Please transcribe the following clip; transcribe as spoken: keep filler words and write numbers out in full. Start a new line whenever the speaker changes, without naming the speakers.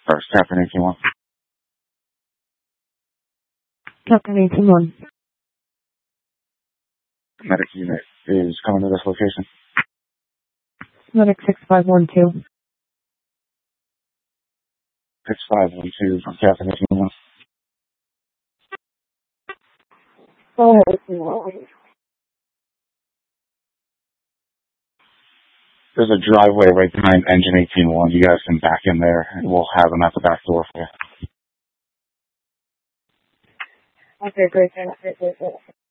First, Captain eighteen one.
Captain eighteen one.
Medic unit is coming to this location.
Medic six five one two.
six five one two from Captain eighteen one.
Go ahead, eighteen one.
There's a driveway right behind engine eighteen one. You guys can back in there, and we'll have them at the back door for you.
Okay, great. Thanks.